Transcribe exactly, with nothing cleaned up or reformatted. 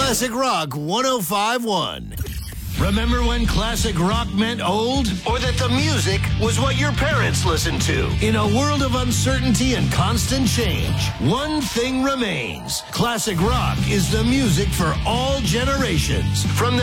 Classic Rock one oh five point one. Remember when classic rock meant old? Or that the music was what your parents listened to? In a world of uncertainty and constant change, one thing remains. Classic rock is the music for all generations. From the